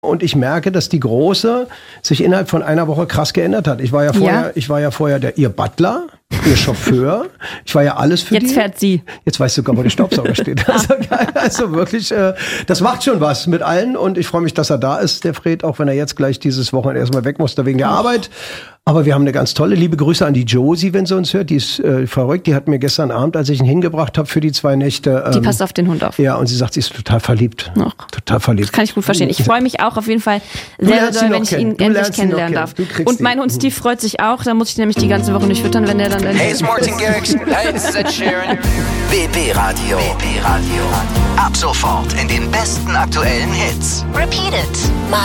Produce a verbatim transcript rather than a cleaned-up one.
Und ich merke, dass die Große sich innerhalb von einer Woche krass geändert hat. Ich war ja vorher, Ja. ich war ja vorher der, ihr Butler, ihr Chauffeur. Ich war ja alles für Jetzt die. fährt sie. Jetzt weißt du sogar, wo der Staubsauger steht. Also, also wirklich, äh, das macht schon was mit allen. Und ich freue mich, dass er da ist, der Fred, auch wenn er jetzt gleich dieses Wochenende erstmal weg musste wegen der Arbeit. Aber wir haben eine ganz tolle, liebe Grüße an die Josie, wenn sie uns hört. Die ist äh, verrückt. Die hat mir gestern Abend, als ich ihn hingebracht habe für die zwei Nächte. Ähm, Die passt auf den Hund auf. Ja, und sie sagt, sie ist total verliebt. Ach. Total verliebt. Das kann ich gut verstehen. Ich freue mich auch auf jeden Fall Du sehr lernst doll, ihn wenn noch ich ihn kennen. Du endlich lernst ihn noch kennenlernen kennen. darf. Du kriegst Und mein ihn. Hund Steve freut sich auch. Da muss ich nämlich die ganze Woche nicht füttern, wenn der dann... Hey, it's Martin Garrix. Hey, this is Ed Sheeran. B B Radio. B B Radio. Ab sofort in den besten aktuellen Hits. Repeat it.